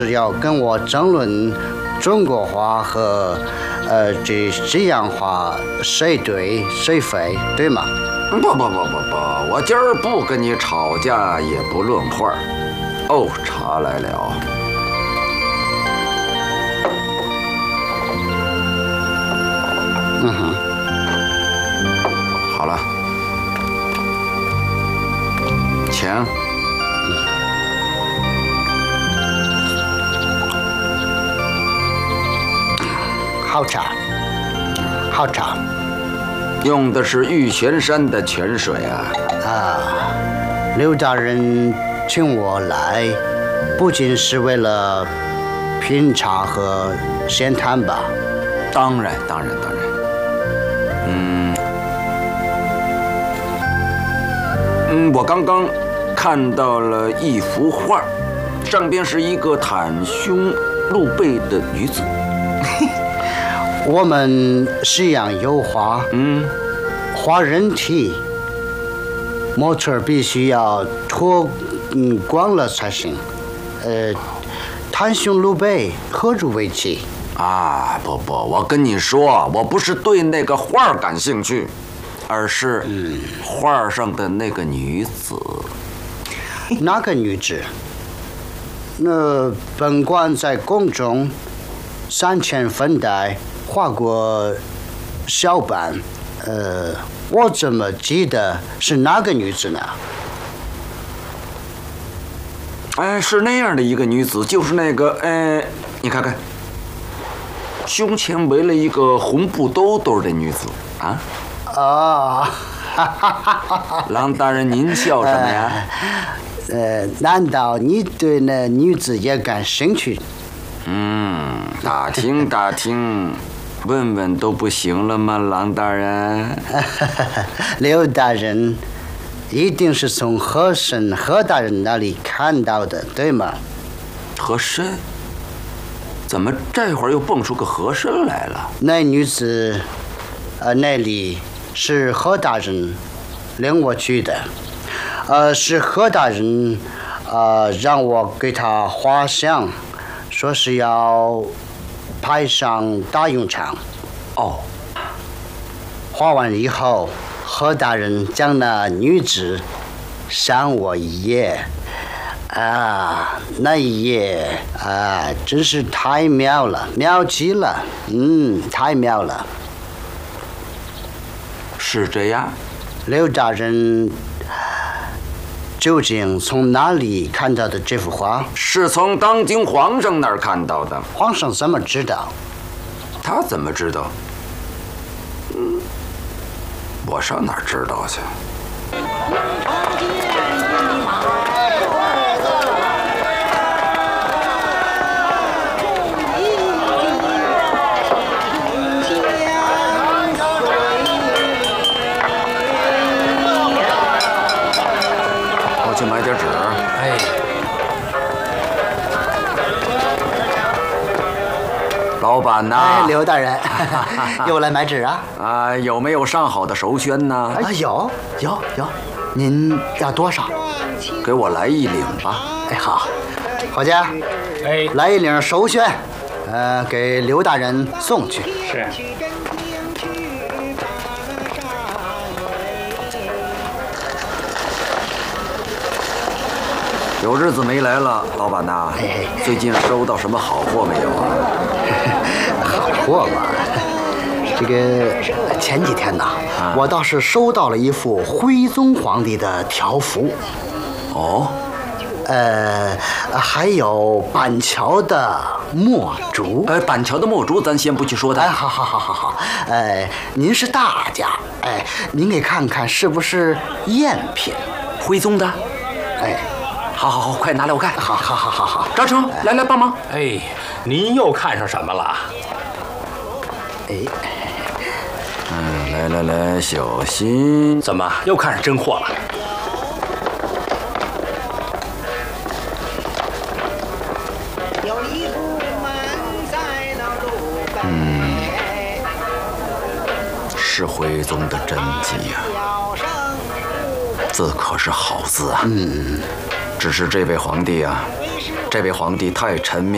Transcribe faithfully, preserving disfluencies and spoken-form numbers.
要跟我争论中国话和呃这这样话谁对谁非，对吗？ 不不不不不，我今儿不跟你吵架，也不论话。哦，茶来了。 嗯哼， 好了，请。 好茶，好茶。 用的是玉泉山的泉水啊！ 啊，刘大人请我来，不仅是为了品茶和闲谈吧？ 当然，当然，当然。嗯嗯，我刚刚看到了一幅画，上边是一个袒胸露背的女子。 我们西洋油画， 嗯， 画人体，模特必须要脱嗯光了才行。呃，袒胸露背何足为奇？ 啊，不不，我跟你说，我不是对那个画感兴趣，而是画上的那个女子。 哪个女子？那本馆在宫中三千分带画过小板，呃，我怎么记得是哪个女子呢？ 哎，是那样的一个女子，就是那个，哎，你看看，胸前围了一个红布兜兜的女子啊。 啊， 郎大人，您笑什么呀？ 呃，难道你对那女子也感兴趣？ 嗯，打听打听。问问都不行了吗，郎大人？ 刘大人，一定是从和珅何大人那里看到的，对吗？ 和珅？怎么这会儿又蹦出个和珅来了？ 那女子，呃，那里是何大人领我去的，呃，是何大人，呃，让我给他画像，说是要派上大用场。 哦， 画完以后，何大人将那女子赏我一夜，啊，那一夜啊，真是太妙了，妙极了，嗯，太妙了。 是这样。 刘大人究竟从哪里看到的这幅画？ 是从当今皇上那儿看到的。 皇上怎么知道？ 他怎么知道？嗯，我上哪儿知道去？我去买点纸。 哎。 老板呐， 哎，刘大人，又来买纸啊？ 啊，有没有上好的首宣呢？ 啊，有有有，您要多少？ 给我来一领吧。 哎，好，伙计， 哎， 来一领首宣，呃，给刘大人送去。 是。 有日子没来了，老板呐， 哎， 最近收到什么好货没有啊？ 好货嘛，这个前几天呐，啊、我倒是收到了一幅徽宗皇帝的条幅。 哦， 呃，还有板桥的墨竹。 呃，板桥的墨竹咱先不去说它。 哎，好好好好好，呃，您是大家，哎，您给看看是不是赝品？ 徽宗的？ 哎。 好好好，快拿来我看。 好好好好好， 张成，来来帮忙。 哎，您又看上什么了？ 哎， 嗯，来来来，小心。 怎么又看上真货了？ 嗯，是徽宗的真迹呀、啊，字可是好字啊。 嗯。 只是这位皇帝啊，这位皇帝太沉湎